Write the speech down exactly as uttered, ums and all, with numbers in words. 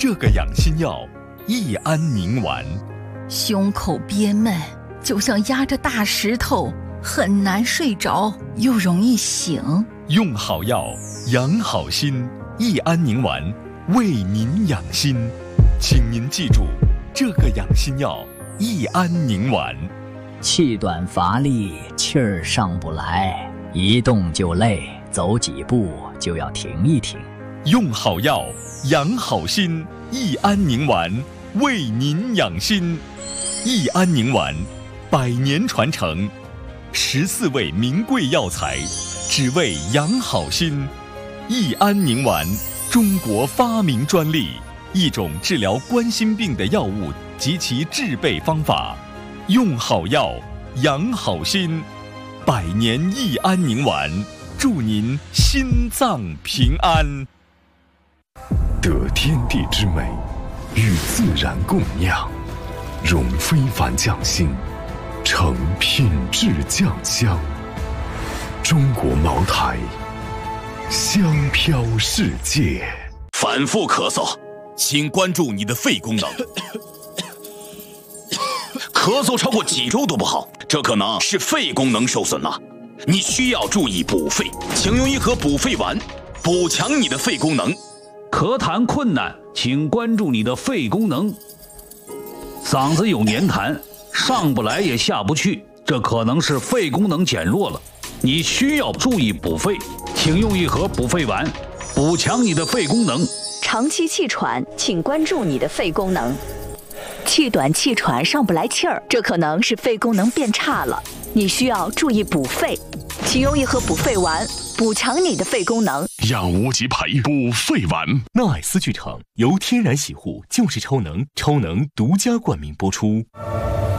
这个养心药益安宁丸。 胸口憋闷，就像压着大石头，很难睡着，又容易醒。 用好药，养好心，益安宁丸为您养心。请您记住，这个养心药益安宁丸。 气短乏力，气儿上不来，一动就累，走几步就要停一停。 用好药，养好心，益安宁丸为您养心。益安宁丸，百年传承，十四味名贵药材，只为养好心。益安宁丸，中国发明专利，一种治疗冠心病的药物及其制备方法。用好药，养好心，百年益安宁丸，祝您心脏平安。 得天地之美，与自然共酿，融非凡匠心，成品质酱香。中国茅台，香飘世界。 反复咳嗽，请关注你的肺功能。咳嗽超过几周都不好，这可能是肺功能受损了。你需要注意补肺，请用一盒补肺丸，补强你的肺功能。 咳痰困难，请关注你的肺功能。嗓子有黏痰，上不来也下不去，这可能是肺功能减弱了。你需要注意补肺，请用一盒补肺丸，补强你的肺功能。 长期气喘，请关注你的肺功能。气短气喘上不来气儿，这可能是肺功能变差了，你需要注意补肺，请用一盒补肺丸，补强你的肺功能。 养无极培补肺丸， 纳爱思剧场由天然洗护就是超能，超能独家冠名播出。